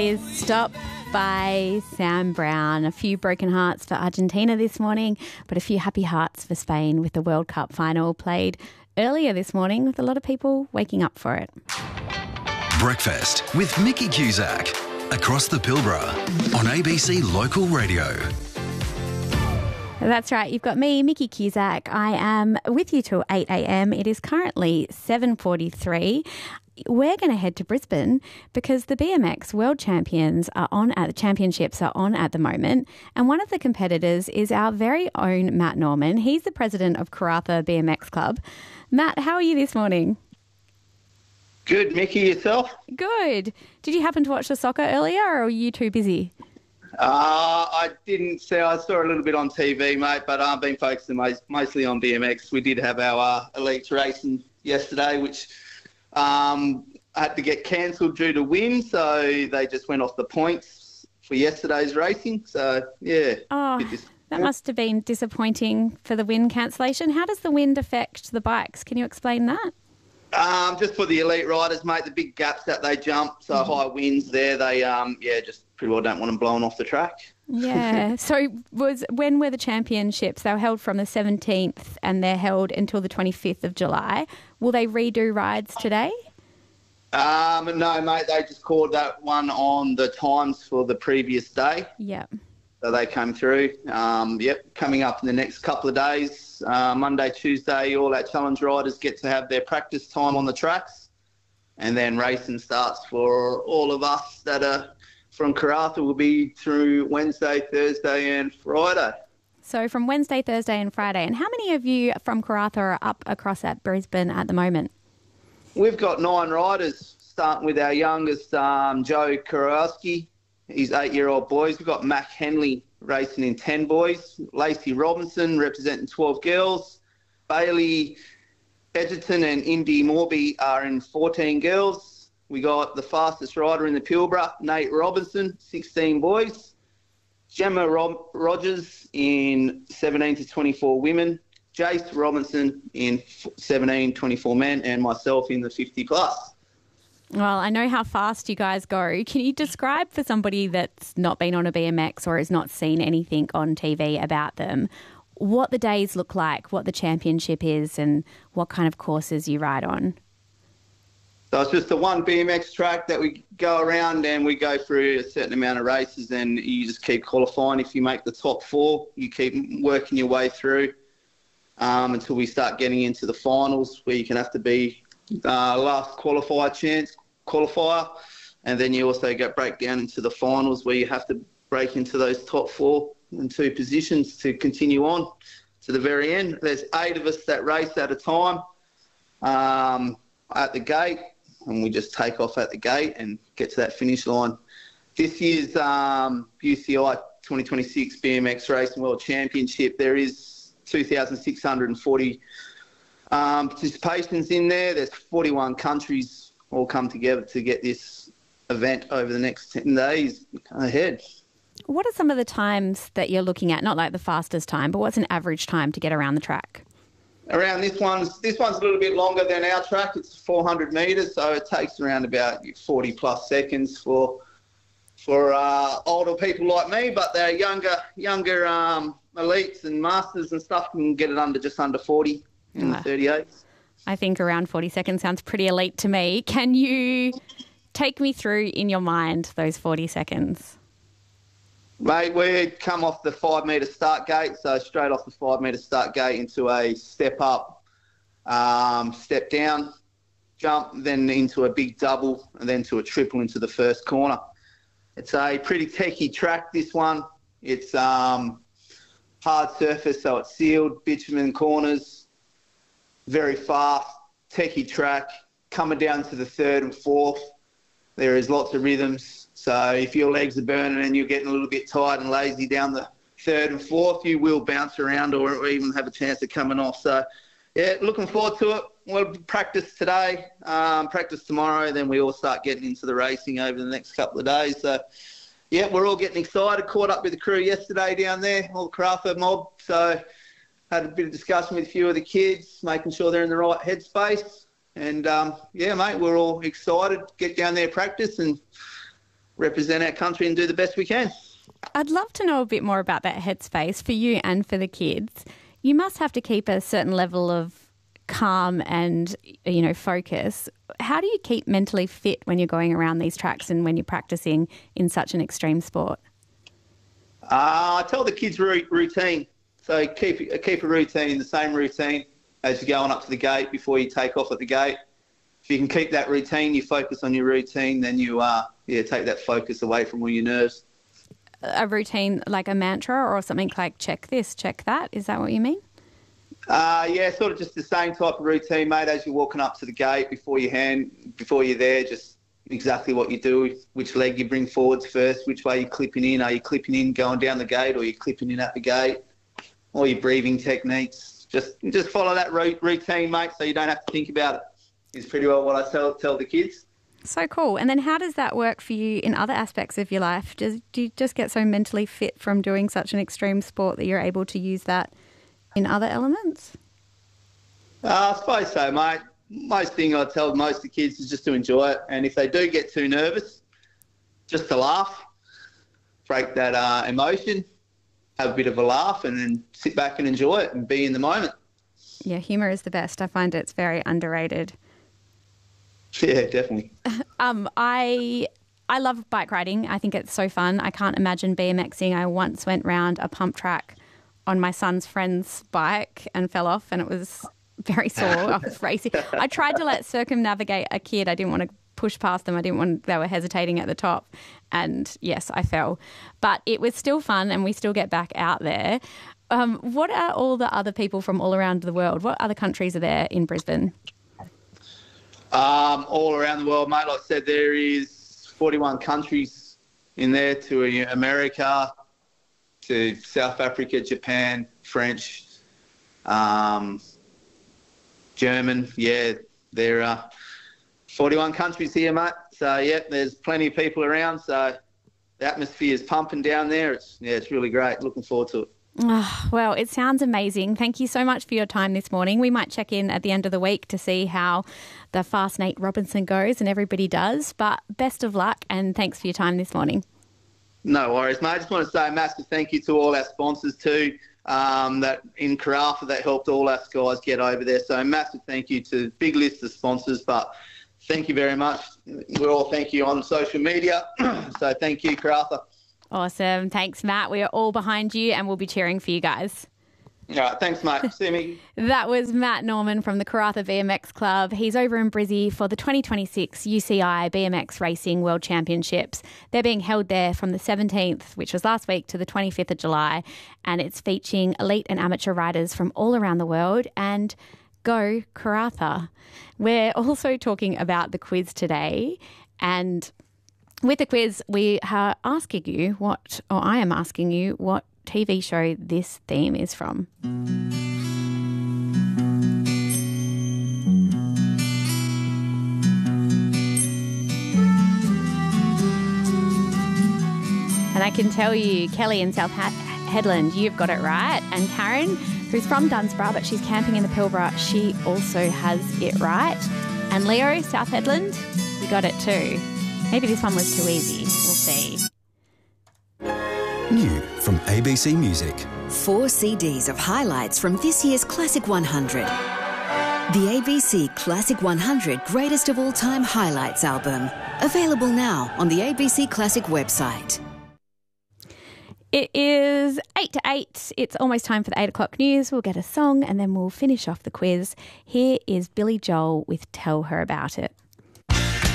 Is Stop by Sam Brown. A few broken hearts for Argentina this morning, but a few happy hearts for Spain with the World Cup final played earlier this morning with a lot of people waking up for it. Breakfast with Mickey Cusack across the Pilbara on ABC Local Radio. That's right. You've got me, Mickey Cusack. I am with you till 8 a.m. It is currently 7:43. We're going to head to Brisbane because the BMX World Championships are on at the moment. And one of the competitors is our very own Matt Norman. He's the president of Karratha BMX Club. Matt, how are you this morning? Good, Mickey, yourself? Good. Did you happen to watch the soccer earlier or are you too busy? I didn't see. I saw a little bit on TV, mate, but I've been focusing mostly on BMX. We did have our elite racing yesterday, which had to get cancelled due to wind, so they just went off the points for yesterday's racing. So, yeah. Oh, that must have been disappointing for the wind cancellation. How does the wind affect the bikes? Can you explain that? Just for the elite riders, mate, the big gaps that they jump, so high winds there, they, just pretty well don't want them blowing off the track. Yeah. So when were the championships? They were held from the 17th and they're held until the 25th of July. Will they redo rides today? No, mate, they just called that one on the times for the previous day. Yeah. So they came through. Coming up in the next couple of days, Monday, Tuesday, all our challenge riders get to have their practice time on the tracks. And then racing starts for all of us that are from Karratha will be through Wednesday, Thursday and Friday. So from Wednesday, Thursday and Friday. And how many of you from Karratha are up across at Brisbane at the moment? We've got 9 riders, starting with our youngest, Joe Kurowski. He's 8-year-old boys. We've got Mac Henley racing in 10 boys. Lacey Robinson representing 12 girls. Bailey Edgerton and Indy Morby are in 14 girls. We got the fastest rider in the Pilbara, Nate Robinson, 16 boys. Gemma Rogers in 17 to 24 women. Jace Robinson in 17, 24 men, and myself in the 50 plus. Well, I know how fast you guys go. Can you describe for somebody that's not been on a BMX or has not seen anything on TV about them, what the days look like, what the championship is and what kind of courses you ride on? So it's just the one BMX track that we go around and we go through a certain amount of races and you just keep qualifying. If you make the top 4, you keep working your way through until we start getting into the finals where you can have to be last qualifier. And then you also break down into the finals where you have to break into those top 4 and 2 positions to continue on to the very end. There's 8 of us that race at a time at the gate. And we just take off at the gate and get to that finish line. This year's UCI 2026 BMX Racing World Championship, there is 2,640 participations in there. There's 41 countries all come together to get this event over the next 10 days ahead. What are some of the times that you're looking at? Not like the fastest time, but what's an average time to get around the track? Around this one's a little bit longer than our track. It's 400 metres, so it takes around about 40 plus seconds for older people like me. But they're younger elites and masters and stuff can get it just under 40 in the 38. I think around 40 seconds sounds pretty elite to me. Can you take me through in your mind those 40 seconds? Mate, we come off the 5 metre start gate, so straight off the 5 metre start gate into a step up, step down, jump, then into a big double, and then to a triple into the first corner. It's a pretty techie track, this one. It's hard surface, so it's sealed, bitumen corners, very fast, techie track. Coming down to the 3rd and 4th, there is lots of rhythms. So if your legs are burning and you're getting a little bit tired and lazy down the 3rd and 4th, you will bounce around or even have a chance of coming off. So, yeah, looking forward to it. We'll practice today, practice tomorrow, then we all start getting into the racing over the next couple of days. So, yeah, we're all getting excited. Caught up with the crew yesterday down there, all the Karratha mob. So had a bit of discussion with a few of the kids, making sure they're in the right headspace. And, yeah, mate, we're all excited to get down there, practice and represent our country and do the best we can. I'd love to know a bit more about that headspace for you and for the kids. You must have to keep a certain level of calm and, focus. How do you keep mentally fit when you're going around these tracks and when you're practicing in such an extreme sport? I tell the kids routine. So keep a routine, the same routine as you're going up to the gate before you take off at the gate. If you can keep that routine, you focus on your routine, then you take that focus away from all your nerves. A routine like a mantra or something like check this, check that? Is that what you mean? Sort of just the same type of routine, mate, as you're walking up to the gate before you're there, just exactly what you do, which leg you bring forwards first, which way you're clipping in. Are you clipping in going down the gate or are you clipping in at the gate? All your breathing techniques. Just follow that routine, mate, so you don't have to think about it. Is pretty well what I tell the kids. So cool. And then how does that work for you in other aspects of your life? Do you just get so mentally fit from doing such an extreme sport that you're able to use that in other elements? I suppose so, mate. Most thing I tell most of the kids is just to enjoy it. And if they do get too nervous, just to laugh, break that emotion, have a bit of a laugh and then sit back and enjoy it and be in the moment. Yeah, humour is the best. I find it's very underrated. Yeah, definitely. I love bike riding. I think it's so fun. I can't imagine BMXing. I once went round a pump track on my son's friend's bike and fell off, and it was very sore. I was racing. I tried to circumnavigate a kid. I didn't want to push past them. They were hesitating at the top. And yes, I fell. But it was still fun and we still get back out there. What are all the other people from all around the world? What other countries are there in Brisbane? All around the world, mate. Like I said, there is 41 countries in there, to America, to South Africa, Japan, French, German. Yeah, there are 41 countries here, mate. So, there's plenty of people around. So the atmosphere is pumping down there. It's really great. Looking forward to it. Oh, well, it sounds amazing. Thank you so much for your time this morning. We might check in at the end of the week to see how the Fast Nate Robinson goes and everybody does. But best of luck and thanks for your time this morning. No worries, mate. I just want to say a massive thank you to all our sponsors too, that in Karratha that helped all our guys get over there. So a massive thank you to big list of sponsors, but thank you very much. We all thank you on social media. So thank you, Karratha. Awesome. Thanks, Matt. We are all behind you and we'll be cheering for you guys. All right, thanks, mate. See me. That was Matt Norman from the Karratha BMX Club. He's over in Brizzy for the 2026 UCI BMX Racing World Championships. They're being held there from the 17th, which was last week, to the 25th of July, and it's featuring elite and amateur riders from all around the world. And go Karratha. We're also talking about the quiz today, and with the quiz, we are asking you I am asking you what TV show this theme is from. And I can tell you, Kelly in South Headland, you've got it right. And Karen, who's from Dunsborough, but she's camping in the Pilbara, she also has it right. And Leo, South Headland, you got it too. Maybe this one was too easy. We'll see. New from ABC Music. 4 CDs of highlights from this year's Classic 100. The ABC Classic 100 Greatest of All Time Highlights album. Available now on the ABC Classic website. It is 8 to 8. It's almost time for the 8 o'clock news. We'll get a song and then we'll finish off the quiz. Here is Billy Joel with Tell Her About It.